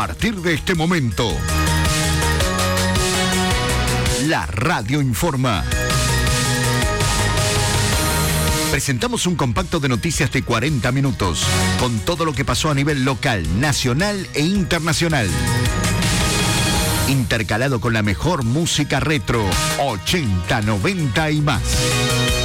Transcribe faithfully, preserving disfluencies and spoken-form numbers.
partir de este momento, la radio informa. Presentamos un compacto de noticias de cuarenta minutos, con todo lo que pasó a nivel local, nacional e internacional. Intercalado con la mejor música retro, ochenta, noventa y más.